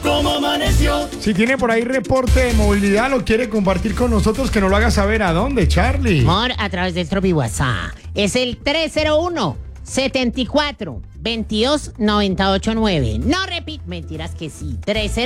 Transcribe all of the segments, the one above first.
cómo amaneció. Si tiene por ahí reporte de movilidad, lo quiere compartir con nosotros, que nos lo haga saber. ¿A dónde, Charlie? Amor, a través del Tropi WhatsApp. Es el 301-74-22-989. No repito, mentiras que sí.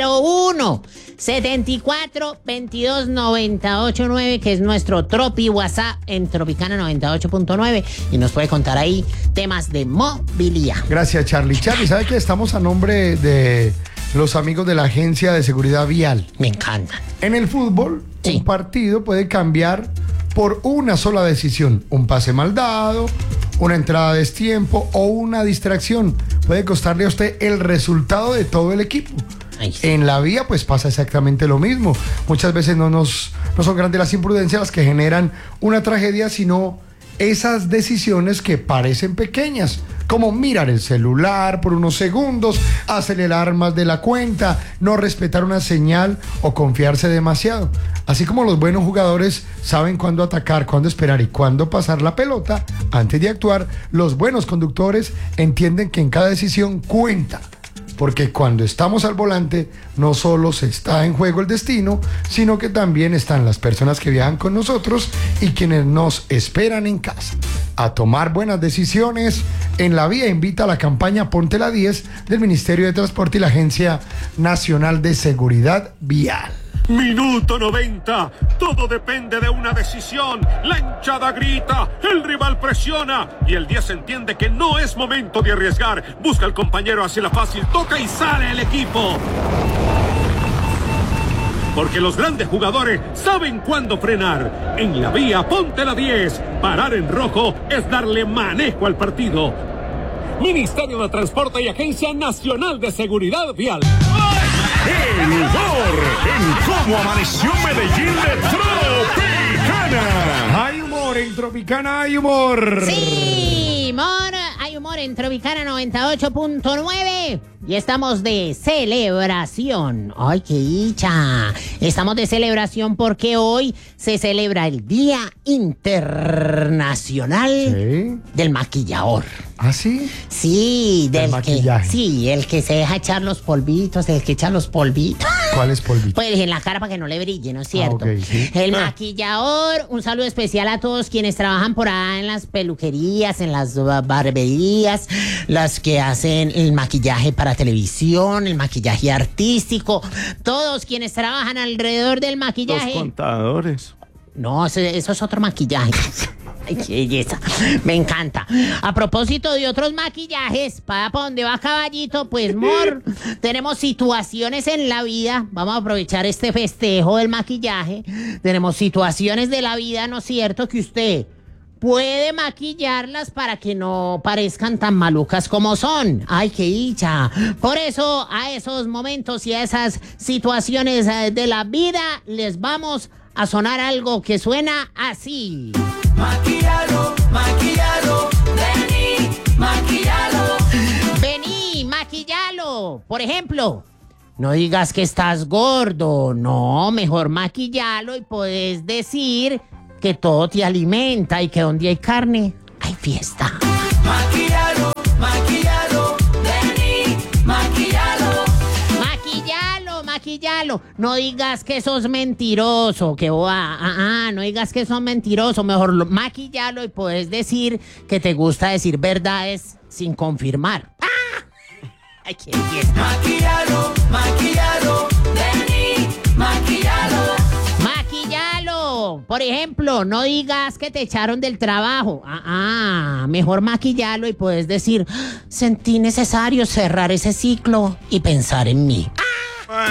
301-74-22-989, que es nuestro Tropi WhatsApp en Tropicana 98.9. Y nos puede contar ahí temas de movilidad. Gracias, Charlie. Charlie, ¿sabe que estamos a nombre de los amigos de la Agencia de Seguridad Vial? Me encantan. En el fútbol, Sí. un partido puede cambiar por una sola decisión. Un pase mal dado, una entrada a destiempo o una distracción. Puede costarle a usted el resultado de todo el equipo. Ay, sí. En la vía, pues pasa exactamente lo mismo. Muchas veces no son grandes las imprudencias las que generan una tragedia, sino esas decisiones que parecen pequeñas, como mirar el celular por unos segundos, acelerar más de la cuenta, no respetar una señal o confiarse demasiado. Así como los buenos jugadores saben cuándo atacar, cuándo esperar y cuándo pasar la pelota antes de actuar, los buenos conductores entienden que en cada decisión cuenta. Porque cuando estamos al volante, no solo se está en juego el destino, sino que también están las personas que viajan con nosotros y quienes nos esperan en casa. A tomar buenas decisiones, En la vía invita a la campaña Ponte la 10 del Ministerio de Transporte y la Agencia Nacional de Seguridad Vial. Minuto 90. Todo depende de una decisión. La hinchada grita, el rival presiona y el 10 entiende que no es momento de arriesgar. Busca al compañero hacia la fácil, toca y sale el equipo. Porque los grandes jugadores saben cuándo frenar. En la vía Ponte la 10. Parar en rojo es darle manejo al partido. Ministerio de Transporte y Agencia Nacional de Seguridad Vial. El humor en cómo amaneció Medellín de Tropicana. Hay humor en Tropicana, hay humor. Sí, hay humor en Tropicana 98.9. Y estamos de celebración. ¡Ay, qué dicha! Estamos de celebración porque hoy se celebra el Día Internacional del Maquillador. ¿Ah, sí? Sí, del maquillaje. Sí, el que se deja echar los polvitos, el que echa los polvitos. ¿Cuál es polvito? Pues en la cara para que no le brille, ¿no es cierto? Ok, sí. El maquillador, un saludo especial a todos quienes trabajan por ahí en las peluquerías, en las barberías, las que hacen el maquillaje para televisión, el maquillaje artístico, todos quienes trabajan alrededor del maquillaje. Los contadores. No, eso es otro maquillaje. Ay, qué belleza. Me encanta. A propósito de otros maquillajes, para donde va caballito, pues, tenemos situaciones en la vida. Vamos a aprovechar este festejo del maquillaje. Tenemos situaciones de la vida, ¿no es cierto? Que usted puede maquillarlas para que no parezcan tan malucas como son. ¡Ay, qué dicha! Por eso, a esos momentos y a esas situaciones de la vida, les vamos a sonar algo que suena así. Maquillalo, maquillalo, vení, maquillalo. Vení, maquillalo. Por ejemplo, no digas que estás gordo. No, mejor maquillalo y puedes decir que todo te alimenta y que donde hay carne, hay fiesta. Maquillalo, maquillalo, vení, maquillalo. Maquillalo. No digas que sos mentiroso, que no digas que sos mentiroso. Mejor maquillalo y puedes decir que te gusta decir verdades sin confirmar. ¡Ah! ¡Ay, qué belleza! Maquillalo, maquillalo, vení, maquillalo. Maquillalo. Por ejemplo, no digas que te echaron del trabajo. Mejor maquillalo y puedes decir, sentí necesario cerrar ese ciclo y pensar en mí.